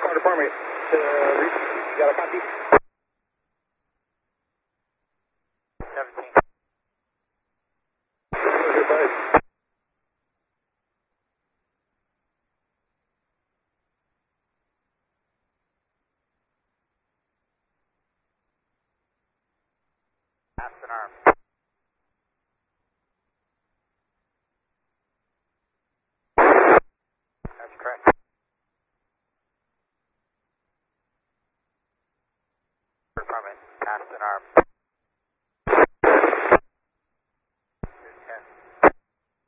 fire department. You got a copy? 17. Goodbye. Aston Arm.